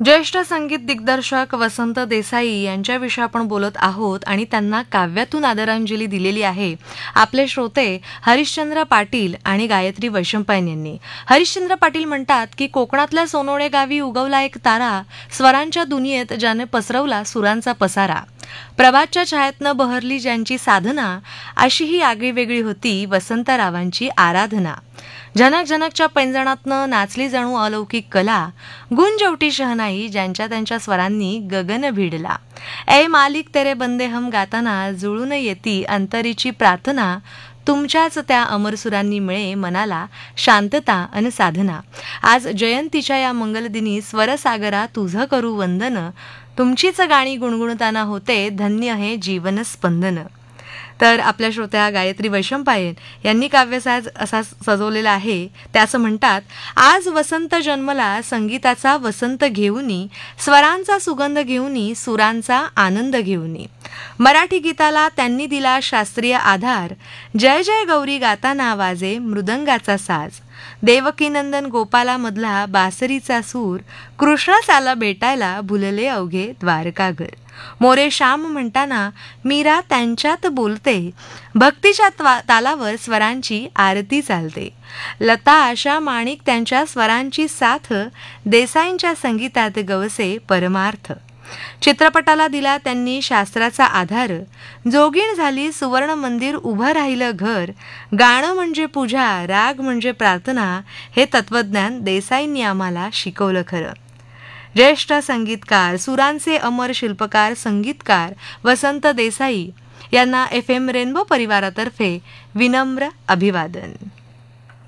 ज्येष्ठ संगीत दिग्दर्शक वसंत देसाई यांच्याविषयी आपण बोलत आहोत आणि त्यांना काव्यातून आदरांजली दिलेली आहे आपले श्रोते हरिश्चंद्र पाटील आणि गायत्री वैशंपायन यांनी. हरिश्चंद्र पाटील म्हणतात की कोकणातल्या सोनोणे गावी उगवला एक तारा, स्वरांच्या दुनियेत ज्याने पसरवला सुरांचा पसारा. प्रभातच्या छायेतनं बहरली ज्यांची साधना, अशी ही आगळीवेगळी होती वसंतरावांची आराधना. जनक जनकच्या पैंजणातनं नाचली जणू अलौकिक कला, गुंजवटी शहनाई ज्यांच्या त्यांच्या स्वरांनी गगन भिडला. ए मालिक तेरे बंदे हम गाताना जुळून येती अंतरीची प्रार्थना, तुमच्याच त्या अमरसुरांनी मिळे मनाला शांतता अन साधना. आज जयंतीच्या या मंगलदिनी स्वरसागरा तुझं करू वंदन, तुमचीच गाणी गुणगुणताना होते धन्य हे जीवन स्पंदन. तर आपल्या श्रोत्या गायत्री वैशंपायन यांनी काव्यसाज असा सजवलेला आहे. ते असं म्हणतात, आज वसंत जन्मला संगीताचा वसंत घेऊनी, स्वरांचा सुगंध घेऊनी, सुरांचा आनंद घेऊनी. मराठी गीताला त्यांनी दिला शास्त्रीय आधार, जय जय गौरी गाताना वाजे मृदंगाचा साज. देवकीनंदन गोपालामधला बासरीचा सूर, कृष्णासाला भेटायला भुलले अवघे द्वारकाघर. मोरे श्याम म्हणताना मीरा त्यांच्यात बोलते, भक्तीच्या तालावर स्वरांची आरती चालते. लता आशा माणिक त्यांच्या स्वरांची साथ, देसाईंच्या संगीतात गवसे परमार्थ. चित्रपटाला दिला त्यांनी शास्त्राचा आधार, जोगीण झाली सुवर्ण मंदिर उभं राहिलं घर. गाणं म्हणजे पूजा, राग म्हणजे प्रार्थना, हे तत्वज्ञान देसाईंनी आम्हाला शिकवलं खरं. ज्येष्ठ संगीतकार, सुरांचे अमर शिल्पकार, संगीतकार वसंत देसाई यांना FM रेनबो परिवारातर्फे विनम्र अभिवादन.